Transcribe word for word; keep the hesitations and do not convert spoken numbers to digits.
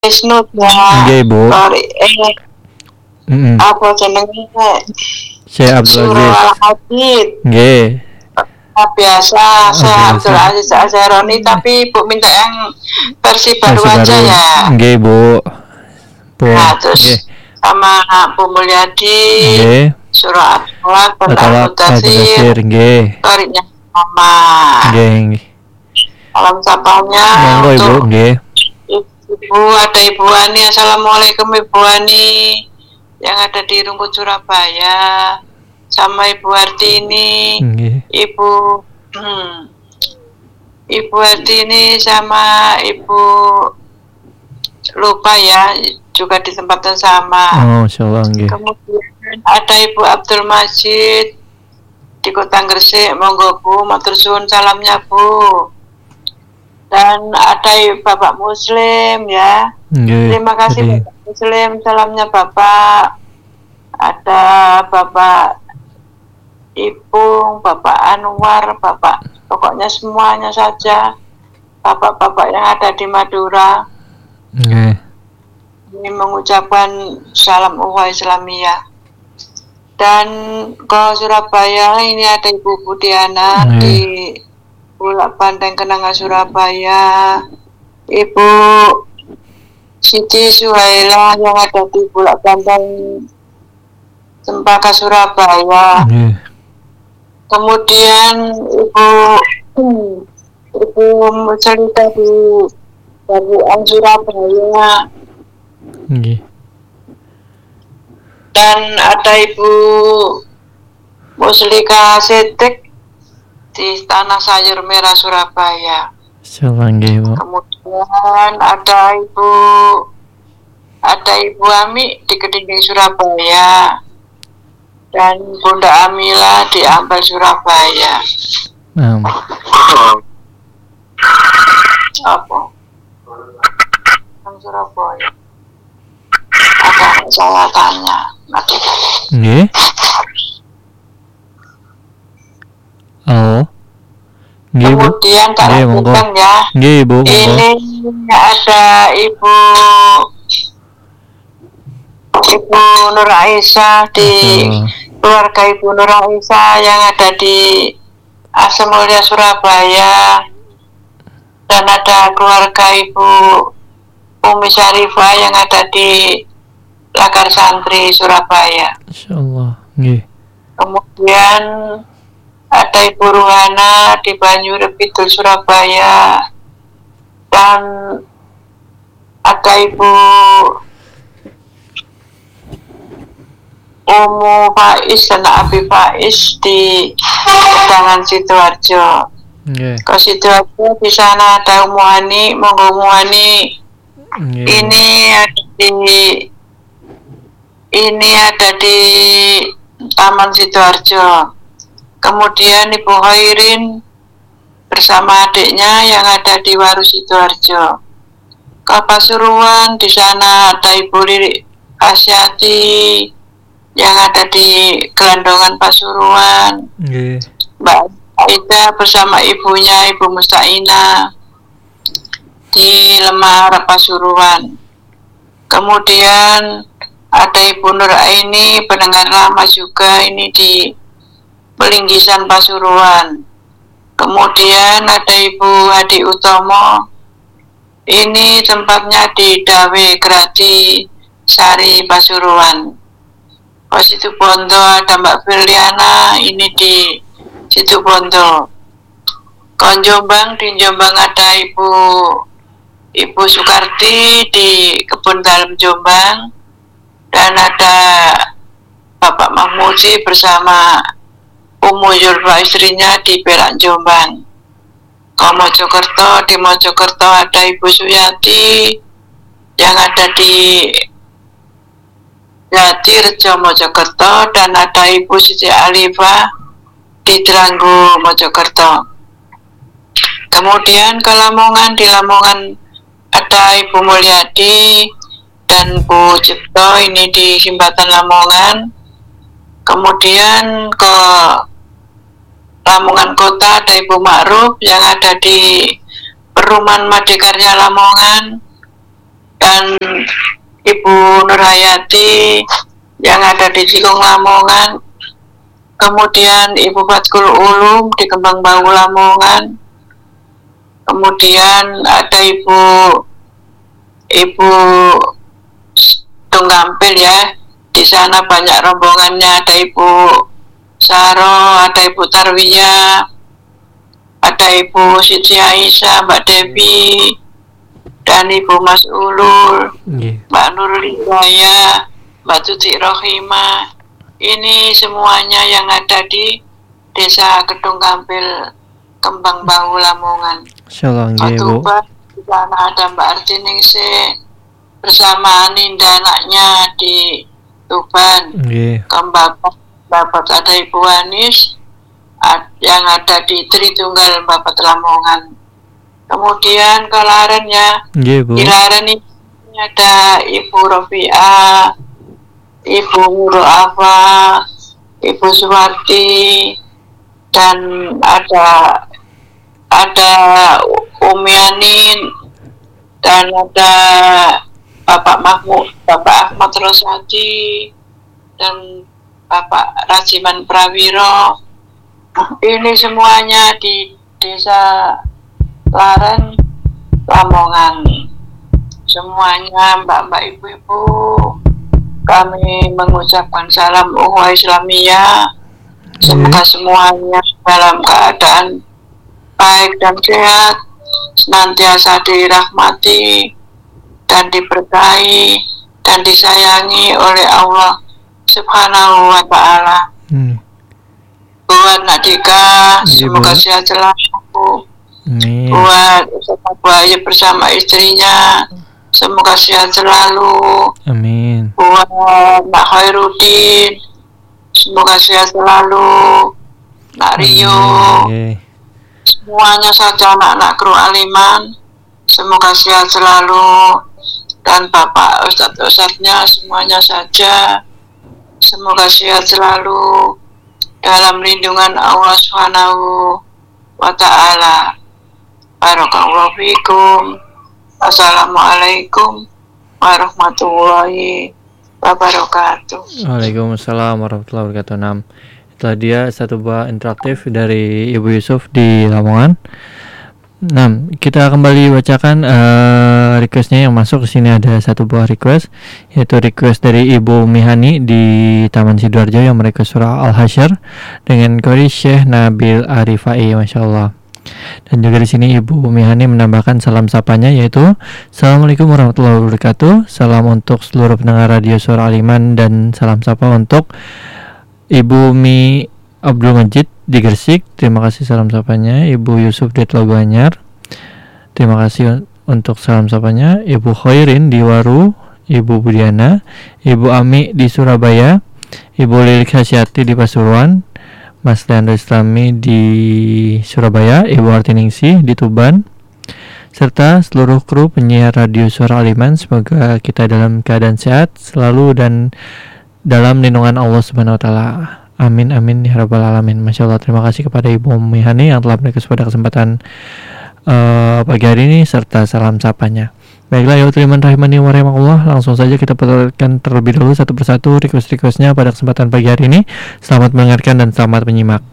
Wisnu ya. Nggih, Bu. Sorry, eh Heeh. apa jenenge? Syekh Abdul Surah Aziz. Al-Hadid. Nggih. Biasa saya Abdul Abdul Aziz. Aziz Azharoni, tapi Bu minta yang versi baru Versi aja baru. ya. Nggih, Bu. Pun. Nah, Nggih. terus sama Bu Mulyadi, Nggih. surah Al-Falaq, Atau Al-Mudaththir, Al-Mudaththir, nggih. Koriknya sama. Nggih, nggih. Salam sapanya Monggo, Ibu, untuk nggih. Ibu, ada Ibu Ani. Assalamualaikum Ibu Ani yang ada di Rungkut Surabaya, sama Ibu Hartini, Nggih. Ibu hmm, Ibu Hartini sama Ibu lupa ya, juga di tempat yang sama. Oh, insyaallah nggih. Kemudian ada Ibu Abdul Majid di Kota Gresik. Monggo Bu, matur suwun salamnya Bu. Dan ada Bapak Muslim ya. Nggih. Terima kasih Jadi, Bapak Muslim, salamnya Bapak. Ada Bapak Ipung, Bapak Anwar, Bapak, pokoknya semuanya saja Bapak-bapak yang ada di Madura. nggih. Ini mengucapkan salam ukhuwah Islamiyah. Dan ke Surabaya ini ada Ibu Budiana Nggih. di Bulak Banteng Kenanga Surabaya, Ibu Siti Suhaila yang ada di Bulak Banteng Cempaka Surabaya. Nggih. Kemudian Ibu hmm, Ibu cerita di Baruan Surabaya, Nggih. dan ada Ibu Muslika Setek di Tanah Sayur Merah Surabaya. Insyaallah nggih, Bu. Kemudian ada Ibu ada Ibu Ami di Kediri Surabaya, dan Bunda Amila di Ampel Surabaya. Nah, Apa? Yang Surabaya. Ada saya tanya. Nanti. nggih. Halo. Nggih, Bu. Kemudian tak Nggih, monggo. lanjutkan ya. Nggih, Bu, monggo. Ini ada Ibu Ibu Nur Aisyah di Insyaallah. keluarga Ibu Nur Aisyah yang ada di Asem Mulia Surabaya, dan ada keluarga Ibu Umi Syarifah yang ada di Lagar Santri Surabaya. Insyaallah. Nggih. Kemudian ada Ibu Ruhana di Banyure Kidul Surabaya, dan ada Ibu Umu Faiz dan Abi Faiz di Pedangan Sidoarjo. Nggih. Ke Sidoarjo di sana ada Umu Hani. Monggo Umu Hani. Nggih. Ini ada di ini ada di Taman Sidoarjo. Kemudian Ibu Khairin bersama adiknya yang ada di Waru Sidoarjo. Ke Pasuruan di sana ada Ibu Lirik Asyati yang ada di Gelandongan Pasuruan. Nggih. Mbak Aida bersama ibunya Ibu Mustaina di Lemah Pasuruan. Kemudian ada Ibu Nur Aini, pendengar lama juga, ini di Pelinggisan Pasuruan. Kemudian ada Ibu Hadi Utomo, ini tempatnya di Dawe Grati Sari Pasuruan. Ke Situbondo ada Mbak Firliana, ini di Situbondo. Ke Jombang, di Jombang ada Ibu Ibu Sukarti di Kebun Dalem Jombang, dan ada Bapak Mahmudi bersama Umu Yulfa istrinya di Perak Jombang. Ke Mojokerto, di Mojokerto ada Ibu Suyati yang ada di Jati Rejo Mojokerto, dan ada Ibu Siti Alifah di Dranggu Mojokerto. Kemudian ke Lamongan, di Lamongan ada Ibu Mulyadi dan Bu Cipto, ini di Simbatan Lamongan. Kemudian ke Lamongan Kota ada Ibu Ma'ruf yang ada di Perumahan Madikarya Lamongan. dan Ibu Nurhayati yang ada di Cikung Lamongan, kemudian Ibu Fatkul Ulum di Kembang Bau Lamongan, kemudian ada Ibu Ibu Tunggampil ya, di sana banyak rombongannya, ada Ibu Saro, ada Ibu Tarwiyah, ada Ibu Siti Aisyah, Mbak Devi, dan Ibu Mas Ulul, Nggih. Mbak Nurul Hidayah, Mbak Tuti Rohimah. Ini semuanya yang ada di Desa Kedung Kampil, Kembang Bau Lamongan. Insyaallah nggih, Bu. Tuban, di sana ada Mbak Artiningsih bersama Ninda anaknya di Tuban. Nggih. Bapak, Bapak ada Ibu Anis yang ada di Tritunggal Bapak Lamongan. Kemudian ke Laren ya, Nggih, Bu. di Laren ini ada Ibu Rofiah, Ibu Muro'afa, Ibu Suwarti, dan ada ada Umi Anin, dan ada Bapak Mahmud, Bapak Ahmad Rosadi, dan Bapak Rajiman Prawiro. Ini semuanya di Desa Laren, Lamongan. Semuanya mbak-mbak, ibu-ibu, kami mengucapkan salam ukhuwah Islamiyah. Semoga semuanya dalam keadaan baik dan sehat, senantiasa dirahmati dan diberkahi dan disayangi oleh Allah Subhanahu wa Ta'ala. Hmm. Buat Nak Dika, Iya, semoga Bu. sehat selalu. Amin. Buat Ustaz Bayu bersama istrinya, semoga sehat selalu. Amin. Buat Nak Khairuddin, semoga sehat selalu. Nak Rio, Nggih. semuanya saja anak-anak kru Aliman, semoga sehat selalu. Dan Bapak Ustadz-Ustadznya semuanya saja, semoga sehat selalu dalam lindungan Allah Subhanahu wa Ta'ala. Barakallahu fikum. Assalamualaikum warahmatullahi wabarakatuh. Waalaikumsalam warahmatullahi wabarakatuh. Nam. Itulah dia satu buah interaktif dari Ibu Yusuf di Lamongan. Nah, kita kembali bacakan uh, requestnya yang masuk. Ke sini ada satu buah request, yaitu request dari Ibu Mihani di Taman Sidoarjo yang mereka surah Al-Hasyr dengan kori Syekh Nabil Arifai, masya Allah. Dan juga di sini Ibu Mihani menambahkan salam sapanya, yaitu Assalamualaikum warahmatullahi wabarakatuh. Salam untuk seluruh pendengar radio Suara Aliman dan salam sapa untuk Ibu Mi Abdul Majid di Gresik. Terima kasih salam sapanya. Ibu Yusuf di Telaga Anyar, terima kasih untuk salam sapanya. Ibu Khairin di Waru, Ibu Budiana, Ibu Ami di Surabaya, Ibu Lilik Hasyati di Pasuruan, Mas Leandro Islami di Surabaya, Ibu Artiningsih di Tuban, serta seluruh kru penyiar radio Suara Aliman. Semoga kita dalam keadaan sehat selalu dan dalam lindungan Allah Subhanahu wa Ta'ala. Amin amin ya rabbal alamin. Masya Allah, terima kasih kepada Ibu Mihani yang telah memberikan pada kesempatan uh, pagi hari ini serta salam sapanya. Baiklah ya utuliman rahimani wa rahimakumullah, langsung saja kita perhatikan terlebih dahulu satu persatu request-requestnya pada kesempatan pagi hari ini. Selamat mendengarkan dan selamat menyimak.